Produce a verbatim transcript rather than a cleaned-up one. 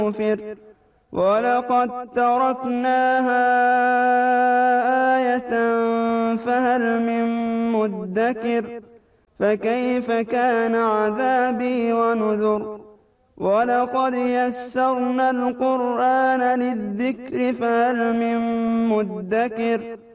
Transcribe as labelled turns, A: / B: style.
A: مغفر ولقد تركناها آية فهل من مدكر فكيف كان عذابي ونذر ولقد يسرنا القرآن للذكر فهل من مدكر